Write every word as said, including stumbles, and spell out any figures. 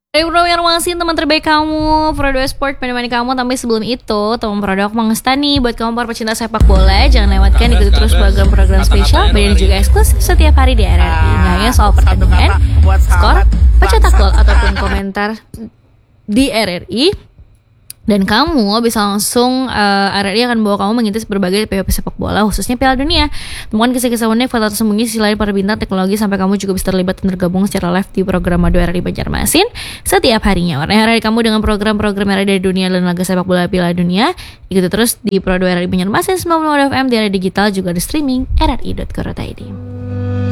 Hai bro yang Wangsin, teman terbaik kamu, Pro dua Sport menemani kamu. Tapi sebelum itu, teman produk Mangsta nih buat kamu para pecinta sepak bola. Jangan lewatkan ikuti terus program-program spesial dan juga eksklusif setiap hari di R R I. Nggak hanya soal pertandingan, skor, pencetak gol ataupun komentar di R R I. Dan kamu bisa langsung uh, R R I akan bawa kamu mengintip berbagai P W P sepak bola, khususnya Piala Dunia. Temukan kisah-kisah unik, fakta tersembunyi, sisi lain para bintang teknologi, sampai kamu juga bisa terlibat dan tergabung secara live di program Madu R R I Banjarmasin setiap harinya. Warnai R R I kamu dengan program-program R R I dari dunia dan laga sepak bola Piala Dunia. Ikuti terus di Pro dua R R I Banjarmasin sembilan puluh F M, di area digital juga di streaming r r i dot co dot i d.